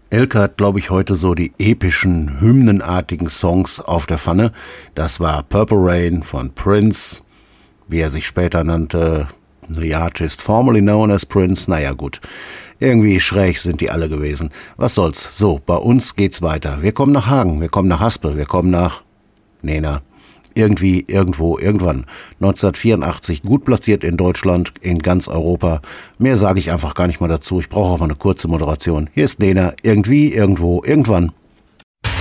Elke hat, glaube ich, heute so die epischen, hymnenartigen Songs auf der Pfanne. Das war Purple Rain von Prince, wie er sich später nannte, The Artist formerly known as Prince. Naja gut, irgendwie schräg sind die alle gewesen. Was soll's. So, bei uns geht's weiter. Wir kommen nach Hagen, wir kommen nach Haspel, wir kommen nach Nena. Irgendwie, irgendwo, irgendwann. 1984, gut platziert in Deutschland, in ganz Europa. Mehr sage ich einfach gar nicht mal dazu. Ich brauche auch mal eine kurze Moderation. Hier ist Nena, irgendwie, irgendwo, irgendwann.